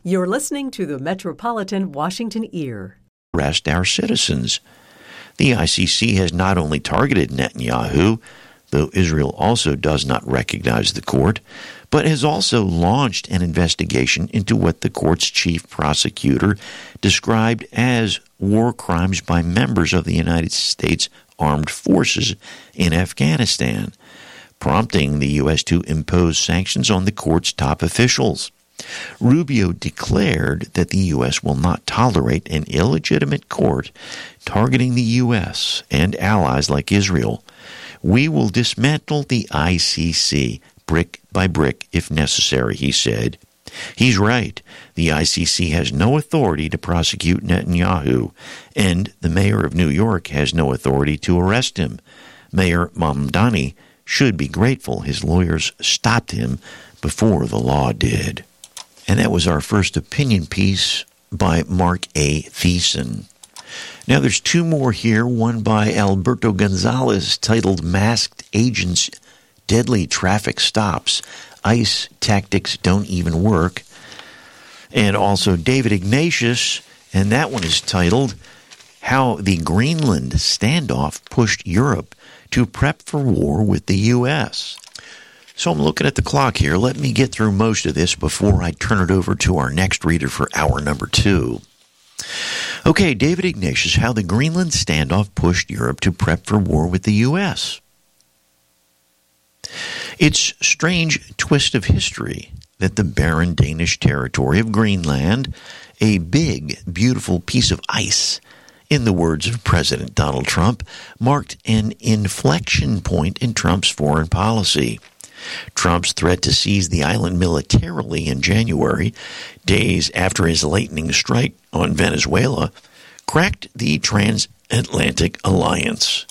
You're listening to the Metropolitan Washington Ear. Arrest our citizens. The ICC has not only targeted Netanyahu, though Israel also does not recognize the court, but has also launched an investigation into what the court's chief prosecutor described as war crimes by members of the United States Armed Forces in Afghanistan, prompting the U.S. to impose sanctions on the court's top officials. Rubio declared that the U.S. will not tolerate an illegitimate court targeting the U.S. and allies like Israel. We will dismantle the ICC brick by brick if necessary, he said. He's right. The ICC has no authority to prosecute Netanyahu, and the mayor of New York has no authority to arrest him. Mayor Mamdani should be grateful his lawyers stopped him before the law did. And that was our first opinion piece by Mark A. Thiessen. Now there's two more here, one by Alberto Gonzalez titled Masked Agents, Deadly Traffic Stops, ICE Tactics Don't Even Work. And also David Ignatius, and that one is titled How the Greenland Standoff Pushed Europe to Prep for War with the U.S. So I'm looking at the clock here. Let me get through most of this before I turn it over to our next reader for hour number 2. Okay, David Ignatius, how the Greenland standoff pushed Europe to prep for war with the U.S. It's a strange twist of history that the barren Danish territory of Greenland, a big, beautiful piece of ice, in the words of President Donald Trump, marked an inflection point in Trump's foreign policy. Trump's threat to seize the island militarily in January, days after his lightning strike on Venezuela, cracked the transatlantic alliance.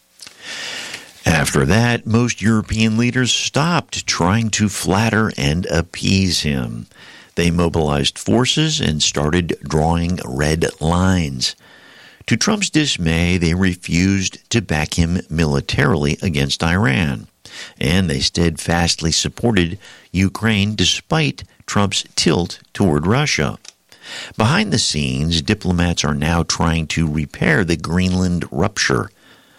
After that, most European leaders stopped trying to flatter and appease him. They mobilized forces and started drawing red lines. To Trump's dismay, they refused to back him militarily against Iran, and they steadfastly supported Ukraine despite Trump's tilt toward Russia. Behind the scenes, diplomats are now trying to repair the Greenland rupture.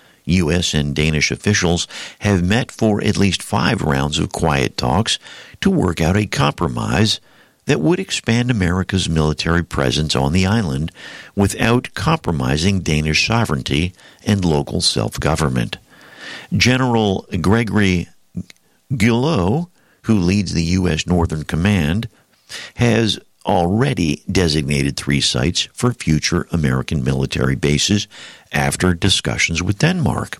U.S. and Danish officials have met for at least 5 rounds of quiet talks to work out a compromise that would expand America's military presence on the island without compromising Danish sovereignty and local self-government. General Gregory Guillot, who leads the U.S. Northern Command, has already designated 3 sites for future American military bases after discussions with Denmark.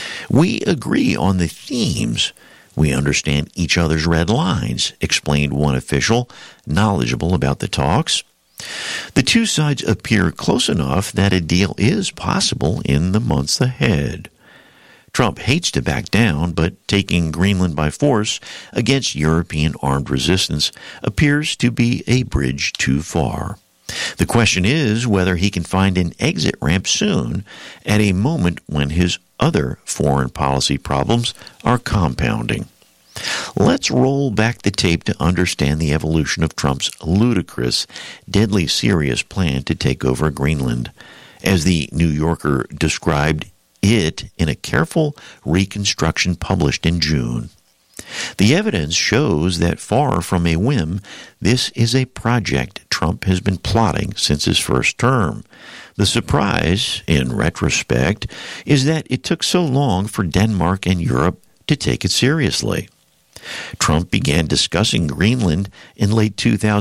We agree on the themes. We understand each other's red lines, explained one official knowledgeable about the talks. The 2 sides appear close enough that a deal is possible in the months ahead. Trump hates to back down, but taking Greenland by force against European armed resistance appears to be a bridge too far. The question is whether he can find an exit ramp soon at a moment when his other foreign policy problems are compounding. Let's roll back the tape to understand the evolution of Trump's ludicrous, deadly serious plan to take over Greenland, as the New Yorker described it in a careful reconstruction published in June. The evidence shows that far from a whim, this is a project Trump has been plotting since his first term. The surprise, in retrospect, is that it took so long for Denmark and Europe to take it seriously. Trump began discussing Greenland in late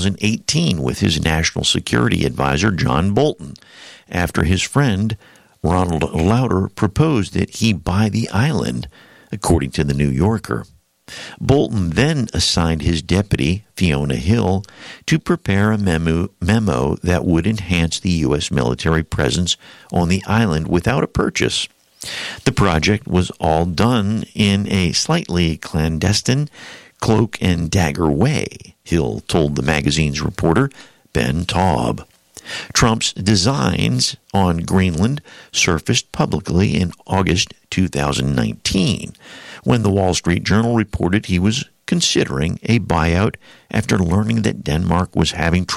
2018 with his national security advisor, John Bolton, after his friend Ronald Lauder proposed that he buy the island, according to the New Yorker. Bolton then assigned his deputy, Fiona Hill, to prepare a memo that would enhance the U.S. military presence on the island without a purchase. The project was all done in a slightly clandestine, cloak-and-dagger way, Hill told the magazine's reporter, Ben Taub. Trump's designs on Greenland surfaced publicly in August 2019, when the Wall Street Journal reported he was considering a buyout after learning that Denmark was having trouble